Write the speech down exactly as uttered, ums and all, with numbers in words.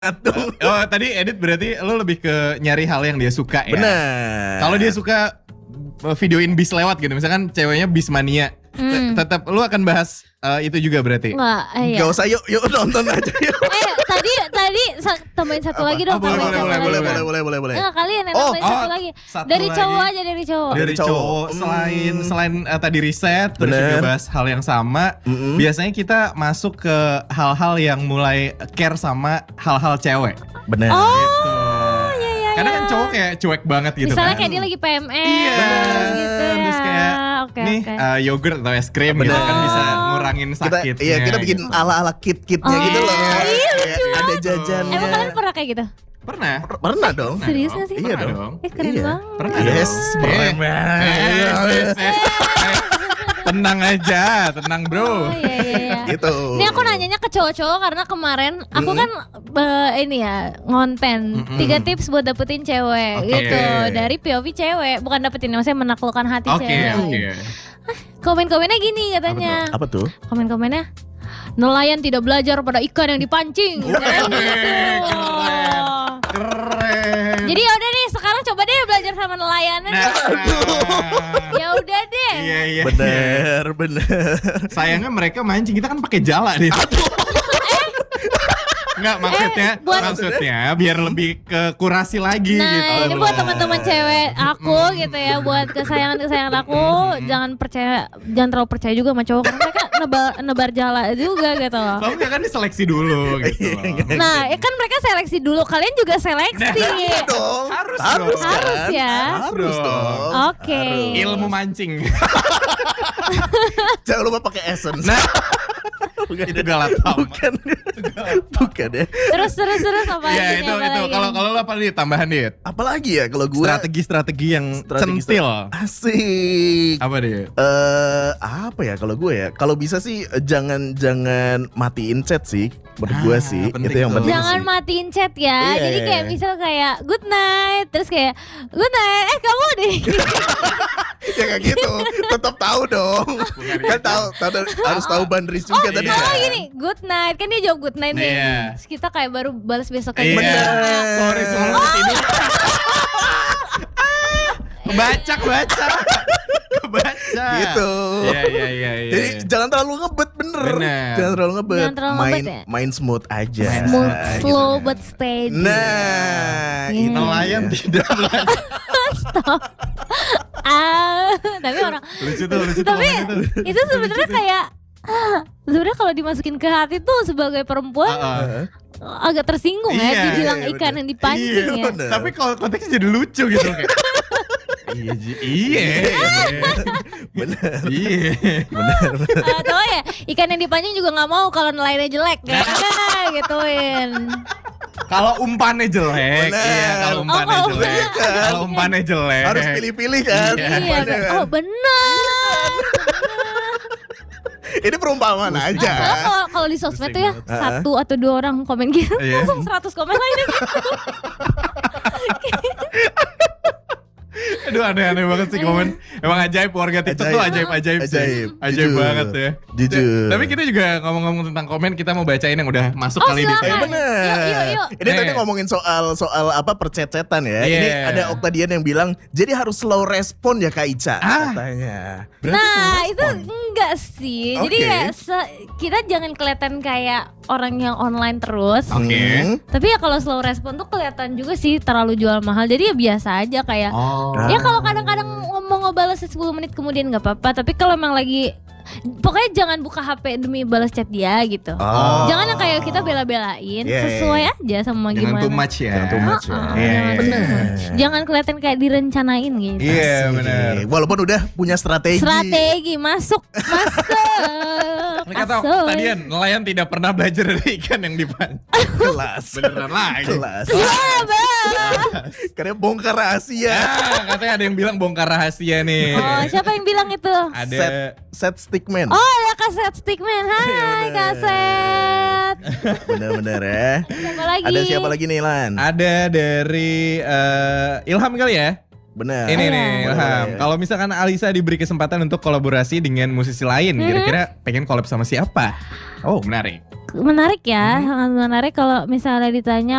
Oh tadi edit berarti lo lebih ke nyari hal yang dia suka ya. Bener. Kalau dia suka videoin bis lewat gitu, misalkan ceweknya bis mania, hmm. tetap lu akan bahas uh, itu juga berarti. Nggak, iya. Gak usah yuk, yuk nonton aja yuk. Eh tadi tadi tambahin satu Apa? lagi dong. Oh, boleh, boleh, boleh, boleh, boleh, boleh, boleh, boleh. Enggak, kalian yang Oh, tambahin oh, satu lagi. satu Dari lagi. cowok aja, dari cowok. Dari Dari cowok. cowok, selain selain uh, tadi riset, terus Bener. juga bahas hal yang sama. Mm-mm. Biasanya kita masuk ke hal-hal yang mulai care sama hal-hal cewek. Bener. Oh, Gitu. iya iya. Karena iya. kan cowok kayak cuek banget gitu Misalnya kan. kayak dia lagi P M S Iya, gitu ya. terus kayak Oke, nih oke. uh, yogurt atau es krim gitu Bener. kan bisa ngurangin Kita, sakitnya. iya kita bikin gitu. ala-ala kit-kitnya Oh, gitu loh. iya, Kayak lucu ada banget. jajannya. Emang kalian pernah kayak gitu? Pernah. Pernah dong. Pernah Serius dong. nggak sih? Iya Pernah dong. Eh keren Iya. banget. Pernah Yes, dong. pernah Eh, banget. eh, eh, eh, eh. Tenang aja, tenang bro. Oh iya iya iya. Gitu. Ini aku nanyanya ke cowok-cowok karena kemarin aku kan be- ini ya ngonten Mm-mm. tiga tips buat dapetin cewek Oke. gitu dari P O V cewek, bukan dapetin, maksudnya menaklukkan hati Oke, cewek. oke. Komen-komennya gini katanya. Apa tuh? Komen-komennya, nelayan tidak belajar pada ikan yang dipancing. Kayak gitu. Keren. Jadi ya udah nih, sekarang coba deh belajar sama nelayan. Nah, Ya udah deh. iya iya. Bener, bener. Sayangnya mereka mancing, kita kan pakai jala nih. Enggak maksudnya, Eh, buat- maksudnya biar lebih ke kurasi lagi Nah, gitu. ini buat teman-teman cewek aku gitu ya, buat kesayangan-kesayangan aku, jangan percaya, jangan terlalu percaya juga sama cowok karena mereka nebar, nebar jala juga gitu loh. Kamu kan diseleksi dulu gitu loh. Nah, ya kan mereka seleksi dulu, kalian juga seleksi. Iya dong. Harus Harus, dong. kan? Harus ya. Harus dong. Oke. Harus. Ilmu mancing. Jangan lupa pakai essence. Nah, bukan itu galatama. Bukan. Bukan ya. Terus terus terus apa Ya lagi? itu apa itu lagi? kalau kalau lo apa nih tambahan dit? Apalagi ya kalau gue Strategi-strategi yang Strategi- centil. asik. Apa dit? Eh apa ya kalau gue ya? Kalau bisa sih eh, jangan jangan matiin chat sih. Menurut gue Ah, sih penting itu yang tuh. penting Jangan sih. matiin chat ya. Iya, Jadi iya, kayak iya. misal kayak good night, terus kayak good night. Eh kamu deh. Ya kayak gitu. Tetap tahu dong. Kan tahu, tahu harus tahu boundaries juga Oh, tadi. iya. Oh kan. gini, good night. Kan dia jawab good night nih. Iya. Terus kita kayak baru balas besoknya. Iya. Bener. Sorry sorry tidur. Kebaca kebaca. Kebaca. Gitu. Iya iya iya iya. Jadi jangan terlalu ngebet bener. Bener. Jangan terlalu ngebet. Jangan terlalu main ngebet ya? main smooth aja. Main Smooth, Gitu. slow but steady. Nah, Iya. itu nelayan dia. tidak belajar. Ah, tapi orang Lucu tuh lucu tuh. tapi momennya tuh. itu sebenarnya kayak sebenarnya kalau dimasukin ke hati tuh sebagai perempuan Uh-uh. agak tersinggung Iya, ya dibilang iya, ikan bener. yang dipancing Iya, ya. bener. Tapi kalau konteksnya jadi lucu gitu kayak. Iya, Ji. iya, Bener. iya. Atau ya ikan yang dipancing juga nggak mau kalau nelayannya jelek ya. Nah, gituin. Kalau umpannya jelek, Bener. iya kalau umpannya Oh, jelek, kan? kalau umpannya jelek, Harus pilih-pilih kan. Iya. Iya, umpannya kan. oh benar. Ini perumpamaan Soalnya aja. kalau kalau di sosmed tuh ya Heeh. satu atau dua orang komen gitu Iya. langsung seratus komen lainnya gitu. Aduh aneh-aneh banget sih komen. Emang ajaib warga TikTok tuh ajaib-ajaib sih. Ajaib. Ajaib Jujur. banget ya. Jujur. Tapi kita juga ngomong-ngomong tentang komen, kita mau bacain yang udah masuk Oh, kali ini. silakan. Eh bener. Yuk, yuk, yuk. Ini Nih. tadi ngomongin soal soal apa percecetan ya. Iya. Ini ada Oktadian yang bilang jadi harus slow respon ya Kak Ica Ah. katanya. Berarti Nah slow itu respon. enggak sih. Jadi Oke. ya se- kita jangan kelihatan kayak orang yang online terus. Oke. Hmm. Tapi ya kalau slow respon tuh kelihatan juga sih terlalu jual mahal. Jadi ya biasa aja kayak. Oh. Ya kalau kadang-kadang mau ngebalas sepuluh menit kemudian nggak apa-apa. Tapi kalau emang lagi, pokoknya jangan buka H P demi balas chat dia gitu. Oh. Jangan yang kayak kita bela-belain. Yeah. Sesuai aja sama Jangan gimana. too much ya. Jangan too much ya. Ah, Iya, jangan iya, too bener. much. Jangan kelihatan kayak direncanain gitu. Iya Asik. benar. Walaupun udah punya strategi. Strategi masuk, masuk. Ini kata masuk. tadian nelayan tidak pernah belajar dari ikan yang dipancing. Kelas. Beneran lagi. Kelas. Ya, Bang. Karena bongkar rahasia. Ya, katanya ada yang bilang bongkar rahasia nih. Oh, siapa yang bilang itu? Ada Set, set stickman. Oh, ya kaset Stickman. Hai, Iya, bener. kaset. Bener-bener ya. Siapa lagi? Ada siapa lagi nih Lan? ada dari eh, Ilham kali ya? Bener. Ini Iya. nih Ilham, Boleh. kalau misalkan Alisa diberi kesempatan untuk kolaborasi dengan musisi lain, Mhm. kira-kira pengen collab sama siapa? Oh menarik. Menarik ya, sangat menarik kalau misalnya ditanya